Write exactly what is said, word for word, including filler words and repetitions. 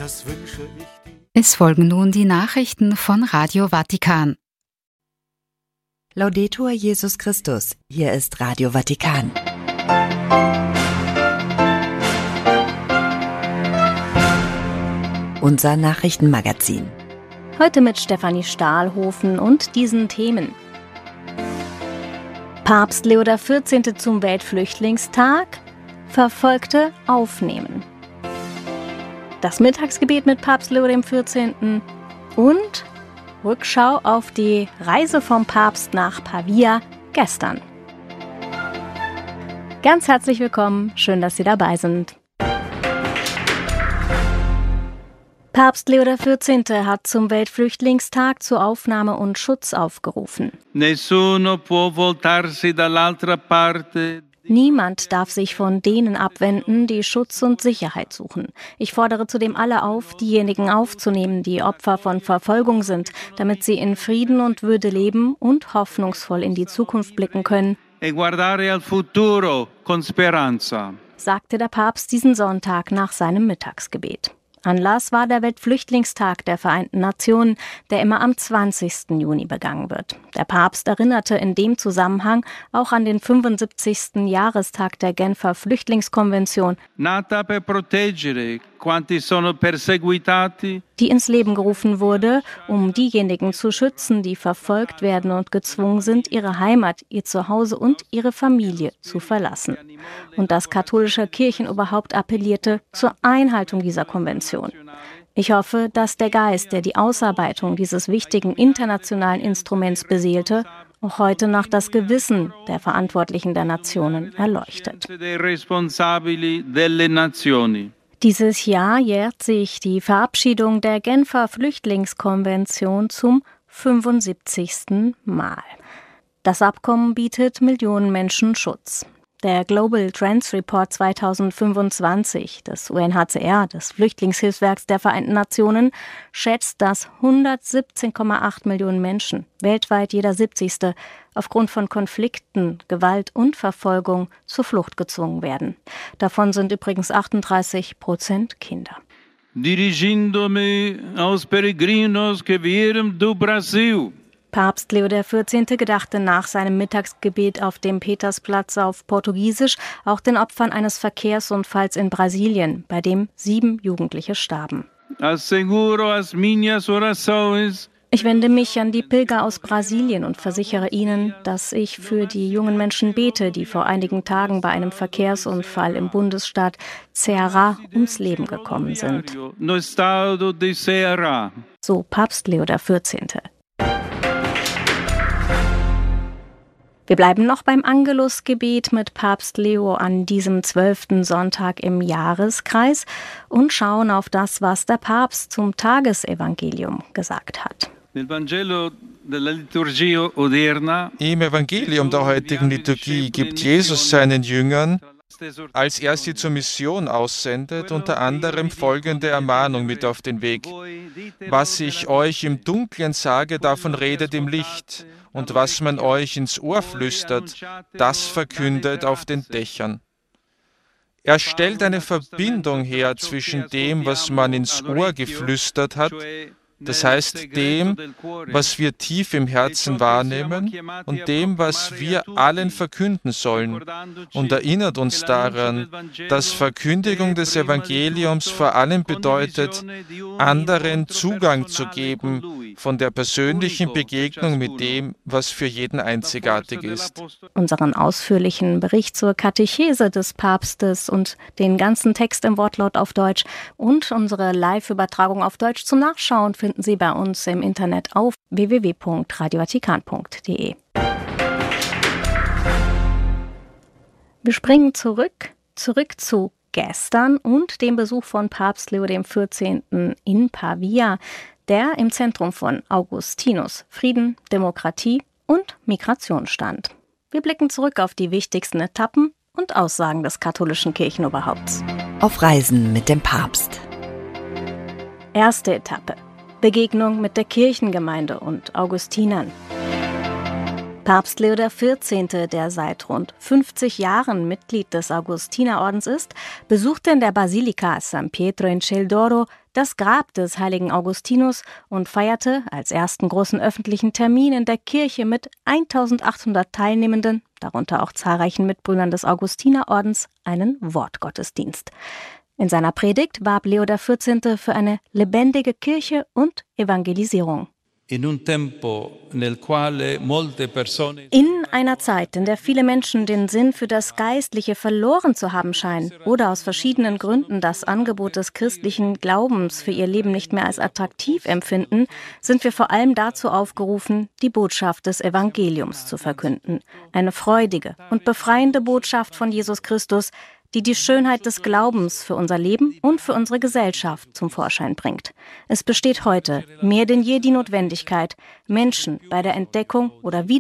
das wünsche ich dir. Es folgen nun die Nachrichten von Radio Vatikan. Laudetur Jesus Christus, hier ist Radio Vatikan. Unser Nachrichtenmagazin. Heute mit Stefanie Stahlhofen und diesen Themen. Papst Leo der vierzehnte zum Weltflüchtlingstag, Verfolgte aufnehmen. Das Mittagsgebet mit Papst Leo der vierzehnte und Rückschau auf die Reise vom Papst nach Pavia gestern. Ganz herzlich willkommen, schön, dass Sie dabei sind. Papst Leo der vierzehnte hat zum Weltflüchtlingstag zu Aufnahme und Schutz aufgerufen. Nessuno può voltarsi dall'altra parte. Niemand darf sich von denen abwenden, die Schutz und Sicherheit suchen. Ich fordere zudem alle auf, diejenigen aufzunehmen, die Opfer von Verfolgung sind, damit sie in Frieden und Würde leben und hoffnungsvoll in die Zukunft blicken können, E guardare al futuro con speranza. sagte der Papst diesen Sonntag nach seinem Mittagsgebet. Anlass war der Weltflüchtlingstag der Vereinten Nationen, der immer am zwanzigsten Juni begangen wird. Der Papst erinnerte in dem Zusammenhang auch an den fünfundsiebzigsten Jahrestag der Genfer Flüchtlingskonvention, Nata per proteggere quanti sono perseguitati, die ins Leben gerufen wurde, um diejenigen zu schützen, die verfolgt werden und gezwungen sind, ihre Heimat, ihr Zuhause und ihre Familie zu verlassen. Und das katholische Kirchenoberhaupt appellierte zur Einhaltung dieser Konvention. Ich hoffe, dass der Geist, der die Ausarbeitung dieses wichtigen internationalen Instruments beseelte, auch heute noch das Gewissen der Verantwortlichen der Nationen erleuchtet. Dieses Jahr jährt sich die Verabschiedung der Genfer Flüchtlingskonvention zum fünfundsiebzigsten Mal. Das Abkommen bietet Millionen Menschen Schutz. Der Global Trends Report zweitausendfünfundzwanzig des U N H C R, des Flüchtlingshilfswerks der Vereinten Nationen, schätzt, dass hundertsiebzehn Komma acht Millionen Menschen, weltweit jeder siebzigste, aufgrund von Konflikten, Gewalt und Verfolgung zur Flucht gezwungen werden. Davon sind übrigens achtunddreißig Prozent Kinder. Dirigindo-me aos peregrinos que vieram do Brasil. Papst Leo der vierzehnte gedachte nach seinem Mittagsgebet auf dem Petersplatz auf Portugiesisch auch den Opfern eines Verkehrsunfalls in Brasilien, bei dem sieben Jugendliche starben. Asseguro as minhas orações. Ich wende mich an die Pilger aus Brasilien und versichere ihnen, dass ich für die jungen Menschen bete, die vor einigen Tagen bei einem Verkehrsunfall im Bundesstaat Ceará ums Leben gekommen sind. No estado de Ceará. So Papst Leo der vierzehnte. Wir bleiben noch beim Angelusgebet mit Papst Leo an diesem zwölften Sonntag im Jahreskreis und schauen auf das, was der Papst zum Tagesevangelium gesagt hat. Nel Vangelo della liturgia odierna. Im Evangelium der heutigen Liturgie gibt Jesus seinen Jüngern, als er sie zur Mission aussendet, unter anderem folgende Ermahnung mit auf den Weg. Was ich euch im Dunklen sage, davon redet im Licht. Und was man euch ins Ohr flüstert, das verkündet auf den Dächern. Er stellt eine Verbindung her zwischen dem, was man ins Ohr geflüstert hat, das heißt dem, was wir tief im Herzen wahrnehmen und dem, was wir allen verkünden sollen, und erinnert uns daran, dass Verkündigung des Evangeliums vor allem bedeutet, anderen Zugang zu geben von der persönlichen Begegnung mit dem, was für jeden einzigartig ist. Unseren ausführlichen Bericht zur Katechese des Papstes und den ganzen Text im Wortlaut auf Deutsch und unsere Live-Übertragung auf Deutsch zum Nachschauen finden Sie bei uns im Internet auf w w w punkt radio vatikan punkt d e. Wir springen zurück, zurück zu gestern und dem Besuch von Papst Leo der vierzehnte in Pavia, der im Zentrum von Augustinus Frieden, Demokratie und Migration stand. Wir blicken zurück auf die wichtigsten Etappen und Aussagen des katholischen Kirchenoberhaupts. Auf Reisen mit dem Papst. Erste Etappe: Begegnung mit der Kirchengemeinde und Augustinern. Papst Leo der vierzehnte., der seit rund fünfzig Jahren Mitglied des Augustinerordens ist, besuchte in der Basilika San Pietro in Ciel d'Oro das Grab des heiligen Augustinus und feierte als ersten großen öffentlichen Termin in der Kirche mit eintausendachthundert Teilnehmenden, darunter auch zahlreichen Mitbrüdern des Augustinerordens, einen Wortgottesdienst. In seiner Predigt warb Leo der vierzehnte. Für eine lebendige Kirche und Evangelisierung. In einer Zeit, in der viele Menschen den Sinn für das Geistliche verloren zu haben scheinen oder aus verschiedenen Gründen das Angebot des christlichen Glaubens für ihr Leben nicht mehr als attraktiv empfinden, sind wir vor allem dazu aufgerufen, die Botschaft des Evangeliums zu verkünden. Eine freudige und befreiende Botschaft von Jesus Christus, die die Schönheit des Glaubens für unser Leben und für unsere Gesellschaft zum Vorschein bringt. Es besteht heute mehr denn je die Notwendigkeit, Menschen bei der Entdeckung oder Wiederentdeckung